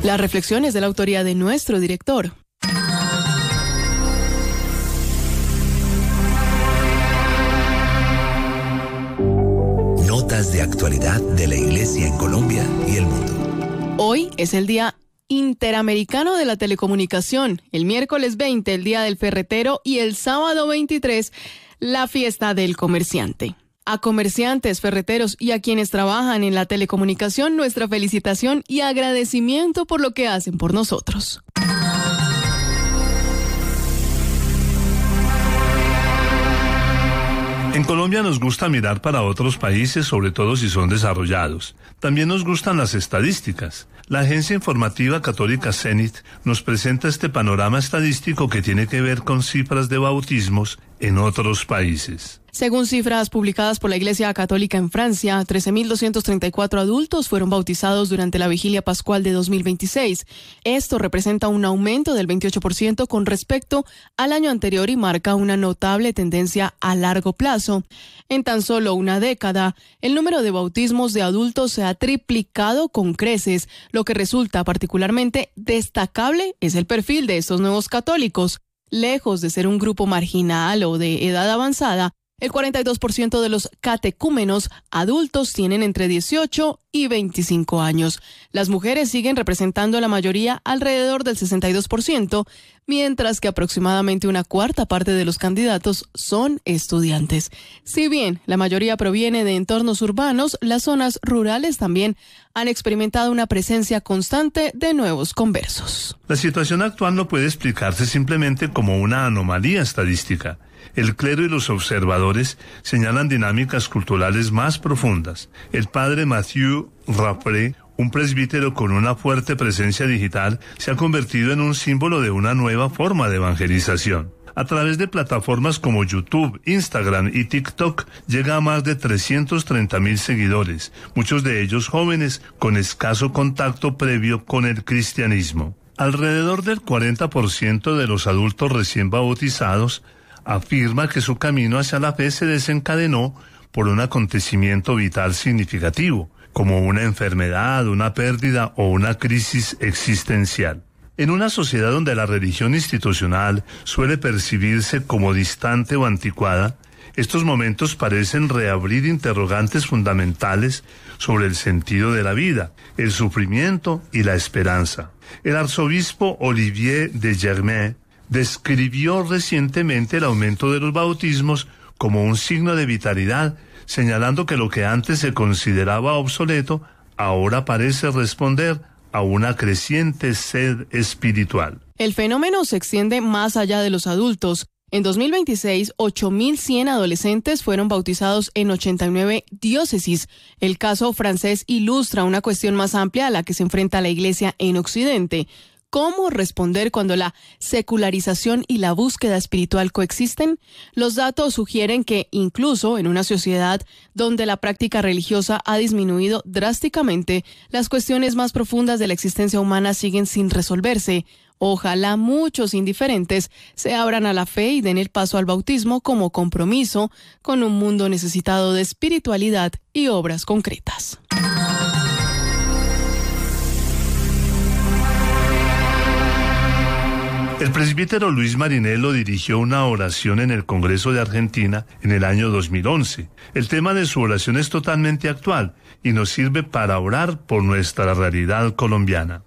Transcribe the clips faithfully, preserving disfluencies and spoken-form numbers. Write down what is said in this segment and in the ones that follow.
Las reflexiones de la autoría de nuestro director. Notas de actualidad de la Iglesia en Colombia y el mundo. Hoy es el Día Interamericano de la Telecomunicación, el miércoles veinte, el Día del Ferretero, y el sábado veintitrés, la fiesta del comerciante. A comerciantes, ferreteros y a quienes trabajan en la telecomunicación, nuestra felicitación y agradecimiento por lo que hacen por nosotros. En Colombia nos gusta mirar para otros países, sobre todo si son desarrollados. También nos gustan las estadísticas. La agencia informativa católica Cenit nos presenta este panorama estadístico que tiene que ver con cifras de bautismos en otros países. Según cifras publicadas por la Iglesia Católica en Francia, trece mil doscientos treinta y cuatro adultos fueron bautizados durante la vigilia pascual de dos mil veintiséis. Esto representa un aumento del veintiocho por ciento con respecto al año anterior y marca una notable tendencia a largo plazo. En tan solo una década, el número de bautismos de adultos se ha triplicado con creces. Lo que resulta particularmente destacable es el perfil de estos nuevos católicos. Lejos de ser un grupo marginal o de edad avanzada, el cuarenta y dos por ciento de los catecúmenos adultos tienen entre dieciocho y veinticinco años. Las mujeres siguen representando a la mayoría, alrededor del sesenta y dos por ciento, mientras que aproximadamente una cuarta parte de los candidatos son estudiantes. Si bien la mayoría proviene de entornos urbanos, las zonas rurales también han experimentado una presencia constante de nuevos conversos. La situación actual no puede explicarse simplemente como una anomalía estadística. El clero y los observadores señalan dinámicas culturales más profundas. El padre Mathieu Rapré, un presbítero con una fuerte presencia digital, se ha convertido en un símbolo de una nueva forma de evangelización. A través de plataformas como YouTube, Instagram y TikTok, llega a más de trescientos treinta mil seguidores, muchos de ellos jóvenes con escaso contacto previo con el cristianismo. Alrededor del cuarenta por ciento de los adultos recién bautizados afirma que su camino hacia la fe se desencadenó por un acontecimiento vital significativo, como una enfermedad, una pérdida o una crisis existencial. En una sociedad donde la religión institucional suele percibirse como distante o anticuada, estos momentos parecen reabrir interrogantes fundamentales sobre el sentido de la vida, el sufrimiento y la esperanza. El arzobispo Olivier de Germain describió recientemente el aumento de los bautismos como un signo de vitalidad, señalando que lo que antes se consideraba obsoleto ahora parece responder a una creciente sed espiritual. El fenómeno se extiende más allá de los adultos. En dos mil veintiséis, ocho mil cien adolescentes fueron bautizados en ochenta y nueve diócesis. El caso francés ilustra una cuestión más amplia a la que se enfrenta la Iglesia en Occidente. ¿Cómo responder cuando la secularización y la búsqueda espiritual coexisten? Los datos sugieren que incluso en una sociedad donde la práctica religiosa ha disminuido drásticamente, las cuestiones más profundas de la existencia humana siguen sin resolverse. Ojalá muchos indiferentes se abran a la fe y den el paso al bautismo como compromiso con un mundo necesitado de espiritualidad y obras concretas. El presbítero Luis Marinello dirigió una oración en el Congreso de Argentina en el año dos mil once. El tema de su oración es totalmente actual y nos sirve para orar por nuestra realidad colombiana.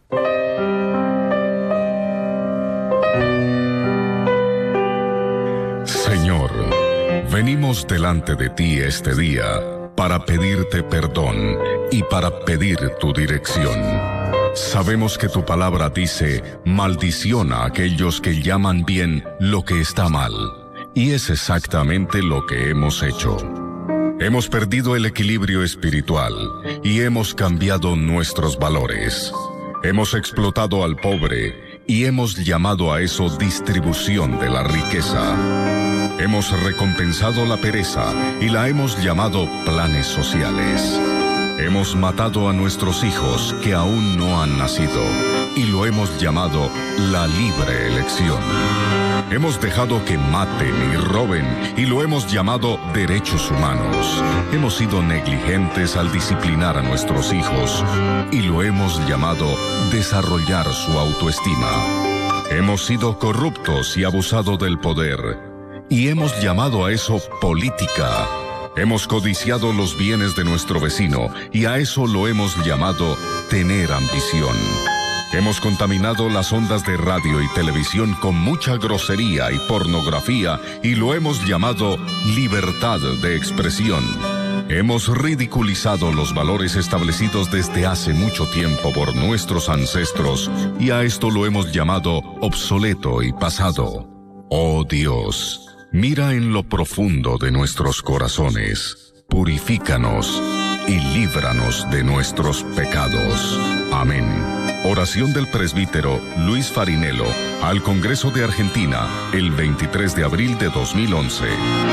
Señor, venimos delante de ti este día para pedirte perdón y para pedir tu dirección. Sabemos que tu palabra dice, maldición a aquellos que llaman bien lo que está mal. Y es exactamente lo que hemos hecho. Hemos perdido el equilibrio espiritual y hemos cambiado nuestros valores. Hemos explotado al pobre y hemos llamado a eso distribución de la riqueza. Hemos recompensado la pereza y la hemos llamado planes sociales. Hemos matado a nuestros hijos que aún no han nacido y lo hemos llamado la libre elección. Hemos dejado que maten y roben y lo hemos llamado derechos humanos. Hemos sido negligentes al disciplinar a nuestros hijos y lo hemos llamado desarrollar su autoestima. Hemos sido corruptos y abusado del poder y hemos llamado a eso política. Hemos codiciado los bienes de nuestro vecino y a eso lo hemos llamado tener ambición. Hemos contaminado las ondas de radio y televisión con mucha grosería y pornografía y lo hemos llamado libertad de expresión. Hemos ridiculizado los valores establecidos desde hace mucho tiempo por nuestros ancestros y a esto lo hemos llamado obsoleto y pasado. Oh Dios, mira en lo profundo de nuestros corazones, purifícanos y líbranos de nuestros pecados. Amén. Oración del presbítero Luis Farinello al Congreso de Argentina el veintitrés de abril de dos mil once.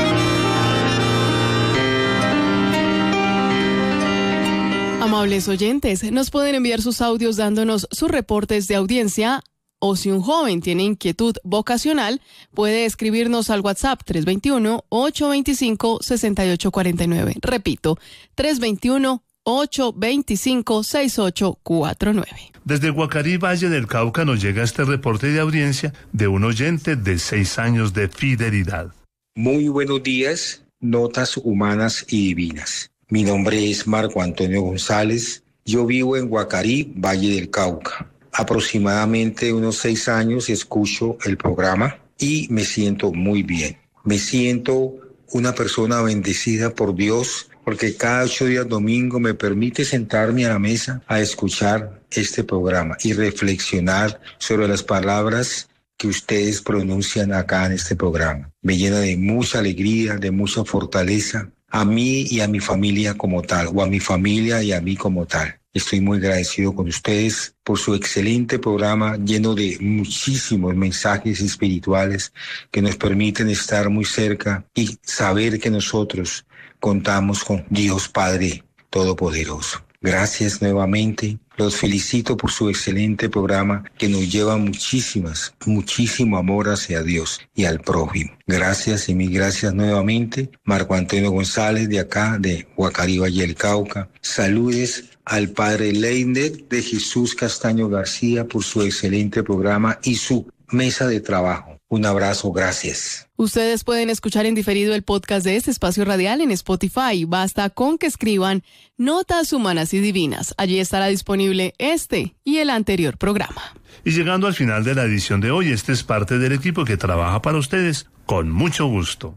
Amables oyentes, nos pueden enviar sus audios dándonos sus reportes de audiencia, o si un joven tiene inquietud vocacional, puede escribirnos al WhatsApp tres dos uno, ocho dos cinco, seis ocho cuatro nueve. Repito, tres dos uno, ocho dos cinco, seis ocho cuatro nueve. Desde Guacarí, Valle del Cauca, nos llega este reporte de audiencia de un oyente de seis años de fidelidad. Muy buenos días, notas humanas y divinas. Mi nombre es Marco Antonio González. Yo vivo en Guacarí, Valle del Cauca. Aproximadamente unos seis años escucho el programa y me siento muy bien. Me siento una persona bendecida por Dios porque cada ocho días domingo me permite sentarme a la mesa a escuchar este programa y reflexionar sobre las palabras que ustedes pronuncian acá en este programa. Me llena de mucha alegría, de mucha fortaleza a mí y a mi familia como tal, o a mi familia y a mí como tal. Estoy muy agradecido con ustedes por su excelente programa lleno de muchísimos mensajes espirituales que nos permiten estar muy cerca y saber que nosotros contamos con Dios Padre Todopoderoso. Gracias nuevamente. Los felicito por su excelente programa que nos lleva muchísimas, muchísimo amor hacia Dios y al prójimo. Gracias y mil gracias nuevamente. Marco Antonio González de acá, de Guacarí, Valle del Cauca. Saludes al padre Leiner de Jesús Castaño García por su excelente programa y su mesa de trabajo. Un abrazo, gracias. Ustedes pueden escuchar en diferido el podcast de este espacio radial en Spotify. Basta con que escriban Notas Humanas y Divinas. Allí estará disponible este y el anterior programa. Y llegando al final de la edición de hoy, este es parte del equipo que trabaja para ustedes con mucho gusto.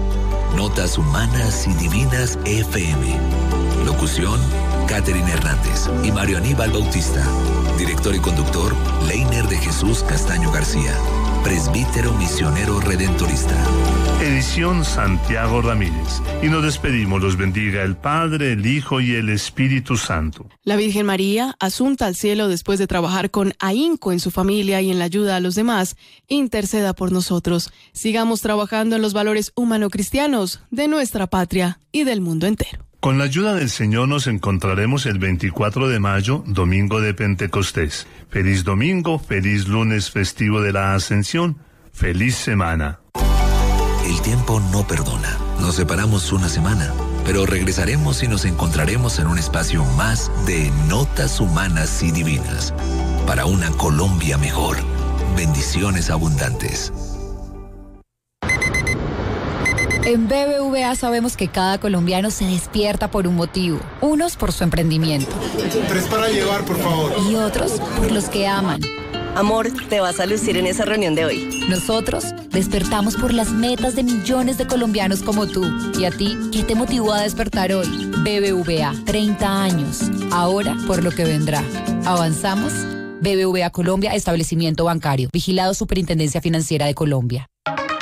Notas Humanas y Divinas F M. Locución, Catherine Hernández y Mario Aníbal Bautista. Director y conductor, Leiner de Jesús Castaño García. Presbítero Misionero Redentorista. Edición Santiago Ramírez. Y nos despedimos. Los bendiga el Padre, el Hijo y el Espíritu Santo. La Virgen María, asunta al cielo después de trabajar con ahínco en su familia y en la ayuda a los demás, interceda por nosotros. Sigamos trabajando en los valores humano-cristianos de nuestra patria y del mundo entero. Con la ayuda del Señor nos encontraremos el veinticuatro de mayo, domingo de Pentecostés. Feliz domingo, feliz lunes festivo de la Ascensión, feliz semana. El tiempo no perdona. Nos separamos una semana, pero regresaremos y nos encontraremos en un espacio más de Notas Humanas y Divinas para una Colombia mejor. Bendiciones abundantes. En B B V A sabemos que cada colombiano se despierta por un motivo. Unos por su emprendimiento. Tres para llevar, por favor. Y otros por los que aman. Amor, te vas a lucir en esa reunión de hoy. Nosotros despertamos por las metas de millones de colombianos como tú. ¿Y a ti qué te motivó a despertar hoy? B B V A, treinta años. Ahora por lo que vendrá. ¿Avanzamos? B B V A Colombia, establecimiento bancario. Vigilado Superintendencia Financiera de Colombia.